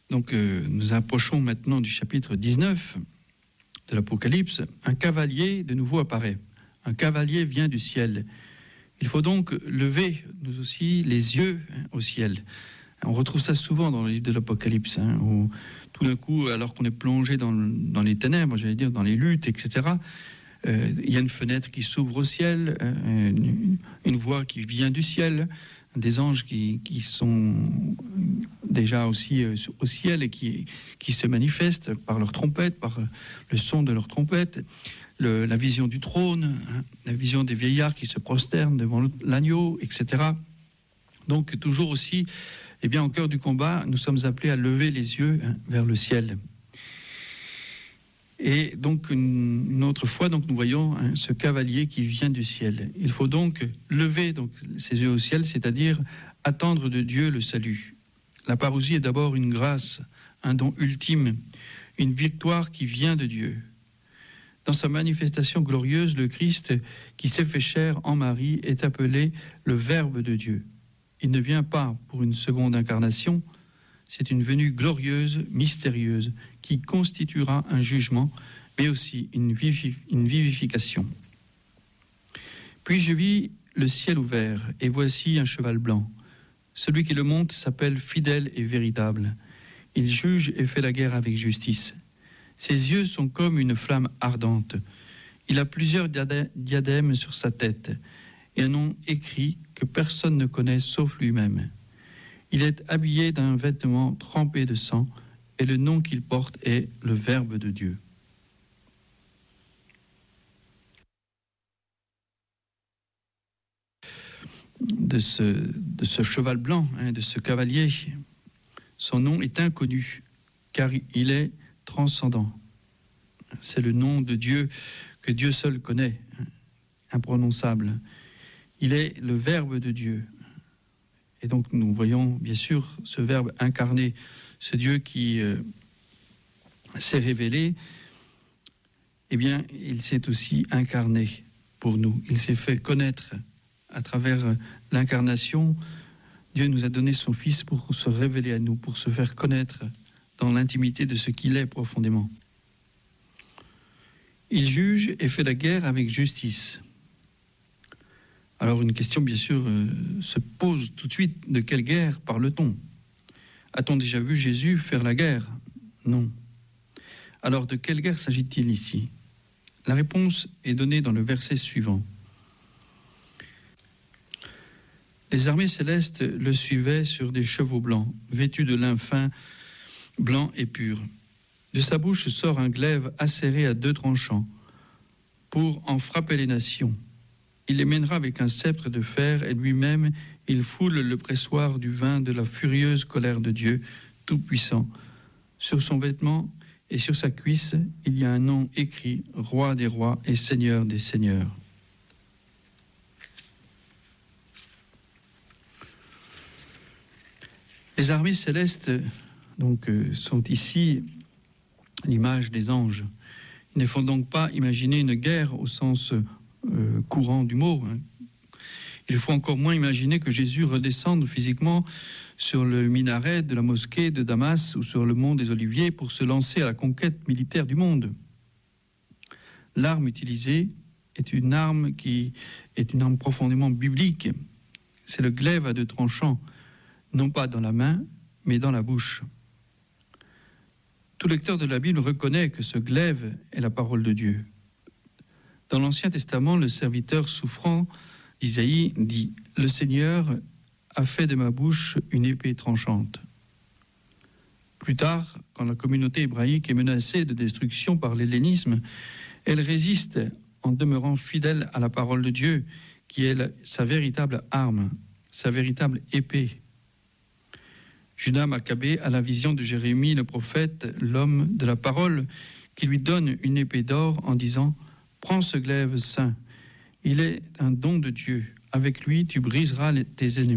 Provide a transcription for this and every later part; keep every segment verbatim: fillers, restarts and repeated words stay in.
Donc, euh, nous approchons maintenant du chapitre dix-neuf de l'Apocalypse. Un cavalier de nouveau apparaît. Un cavalier vient du ciel. Il faut donc lever, nous aussi, les yeux hein, au ciel. On retrouve ça souvent dans le livre de l'Apocalypse, hein, où tout d'un coup, alors qu'on est plongé dans, dans les ténèbres, j'allais dire, dans les luttes, et cetera, euh, il y a une fenêtre qui s'ouvre au ciel, euh, une, une voix qui vient du ciel, des anges qui, qui sont déjà aussi euh, au ciel et qui, qui se manifestent par leur trompette, par le son de leur trompette, le, la vision du trône, hein, la vision des vieillards qui se prosternent devant l'agneau, et cetera. Donc toujours aussi, eh bien, au cœur du combat, nous sommes appelés à lever les yeux hein, vers le ciel. Et donc une, une autre fois, donc nous voyons hein, ce cavalier qui vient du ciel. Il faut donc lever donc ses yeux au ciel, c'est-à-dire attendre de Dieu le salut. La parousie est d'abord une grâce, un don ultime, une victoire qui vient de Dieu. Dans sa manifestation glorieuse, le Christ qui s'est fait chair en Marie est appelé le Verbe de Dieu. Il ne vient pas pour une seconde incarnation, c'est une venue glorieuse, mystérieuse, qui constituera un jugement, mais aussi une, vivif- une vivification. Puis je vis le ciel ouvert, et voici un cheval blanc. Celui qui le monte s'appelle fidèle et véritable. Il juge et fait la guerre avec justice. Ses yeux sont comme une flamme ardente. Il a plusieurs diadèmes sur sa tête, et un nom écrit que personne ne connaît sauf lui-même. Il est habillé d'un vêtement trempé de sang, et le nom qu'il porte est le Verbe de Dieu. De ce, de ce cheval blanc, hein, de ce cavalier, son nom est inconnu, car il est transcendant. C'est le nom de Dieu que Dieu seul connaît, hein, imprononçable. Il est le Verbe de Dieu. Et donc nous voyons bien sûr ce Verbe incarné, ce Dieu qui euh, s'est révélé, eh bien il s'est aussi incarné pour nous. Il s'est fait connaître à travers l'incarnation. Dieu nous a donné son Fils pour se révéler à nous, pour se faire connaître dans l'intimité de ce qu'il est profondément. Il juge et fait la guerre avec justice. Alors une question bien sûr euh, se pose tout de suite, de quelle guerre parle-t-on ? A-t-on déjà vu Jésus faire la guerre ? Non. Alors de quelle guerre s'agit-il ici ? La réponse est donnée dans le verset suivant. Les armées célestes le suivaient sur des chevaux blancs, vêtus de lin fin, blanc et pur. De sa bouche sort un glaive acéré à deux tranchants pour en frapper les nations. Il les mènera avec un sceptre de fer et lui-même, il foule le pressoir du vin de la furieuse colère de Dieu Tout-Puissant. Sur son vêtement et sur sa cuisse, il y a un nom écrit, Roi des rois et Seigneur des seigneurs. Les armées célestes donc, euh, sont ici l'image des anges. Il ne faut donc pas imaginer une guerre au sens Euh, courant du mot. Hein. Il faut encore moins imaginer que Jésus redescende physiquement sur le minaret de la mosquée de Damas ou sur le mont des Oliviers pour se lancer à la conquête militaire du monde. L'arme utilisée est une arme qui est une arme profondément biblique. C'est le glaive à deux tranchants, non pas dans la main, mais dans la bouche. Tout lecteur de la Bible reconnaît que ce glaive est la parole de Dieu. Dans l'Ancien Testament, le serviteur souffrant d'Isaïe dit « Le Seigneur a fait de ma bouche une épée tranchante ». Plus tard, quand la communauté hébraïque est menacée de destruction par l'hellénisme, elle résiste en demeurant fidèle à la parole de Dieu, qui est la, sa véritable arme, sa véritable épée. Judas Maccabée a la vision de Jérémie, le prophète, l'homme de la parole, qui lui donne une épée d'or en disant « Prends ce glaive saint, il est un don de Dieu. Avec lui, tu briseras tes ennemis. »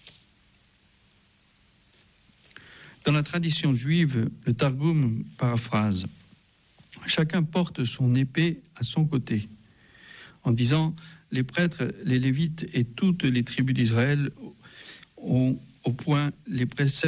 Dans la tradition juive, le Targum paraphrase « Chacun porte son épée à son côté » en disant « Les prêtres, les Lévites et toutes les tribus d'Israël ont au point les préceptes